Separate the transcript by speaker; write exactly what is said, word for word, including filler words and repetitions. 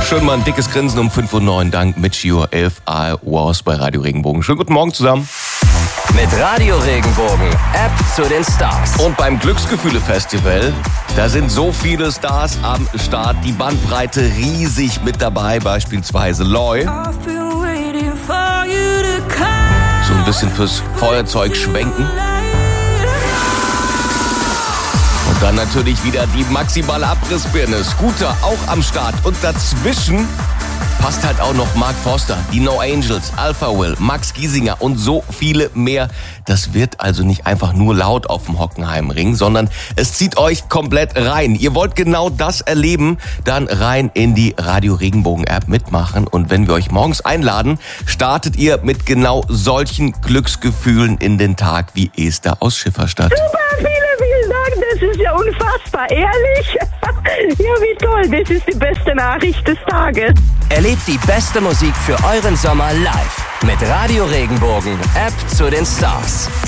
Speaker 1: schön mal ein dickes Grinsen um fünf Uhr neun, dank Michio elf I Was bei Radio Regenbogen. Schönen guten Morgen zusammen.
Speaker 2: Mit Radio Regenbogen, App zu den Stars.
Speaker 1: Und beim Glücksgefühle-Festival, da sind so viele Stars am Start, die Bandbreite riesig mit dabei, beispielsweise Loy. So ein bisschen fürs Feuerzeug schwenken. Und dann natürlich wieder die maximale Abrissbirne. Scooter auch am Start. Und dazwischen passt halt auch noch Mark Forster, die No Angels, Alpha Will, Max Giesinger und so viele mehr. Das wird also nicht einfach nur laut auf dem Hockenheimring, sondern es zieht euch komplett rein. Ihr wollt genau das erleben, dann rein in die Radio Regenbogen App mitmachen. Und wenn wir euch morgens einladen, startet ihr mit genau solchen Glücksgefühlen in den Tag wie Esther aus Schifferstadt.
Speaker 3: Super, vielen, vielen Dank. Das ist ja unfassbar. Ehrlich? Ja, wie toll. Das ist die beste Nachricht des Tages.
Speaker 2: Erlebt die beste Musik für euren Sommer live mit Radio Regenbogen, App zu den Stars.